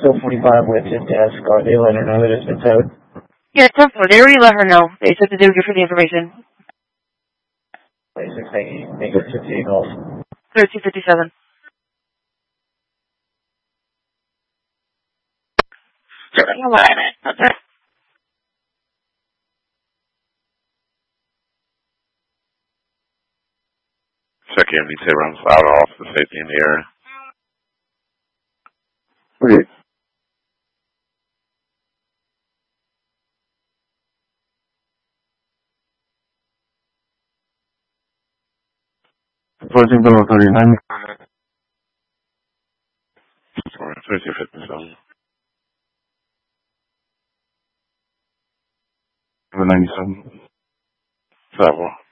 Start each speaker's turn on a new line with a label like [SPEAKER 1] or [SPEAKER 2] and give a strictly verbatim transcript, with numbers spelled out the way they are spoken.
[SPEAKER 1] still forty-five with his desk. Are they letting her know that it's been towed?
[SPEAKER 2] Yeah, ten four. They already let her know. They said that they would give her the information.
[SPEAKER 1] twenty-six, thank you. Thank you for fifty-eight calls.
[SPEAKER 2] thirteen fifty-seven.
[SPEAKER 3] Check in, D T runs out off the safety in the area.
[SPEAKER 1] Okay. Approaching below thirty-nine.
[SPEAKER 3] Sorry, thirteen fifty-seven.
[SPEAKER 1] ninety-seven.
[SPEAKER 3] Several.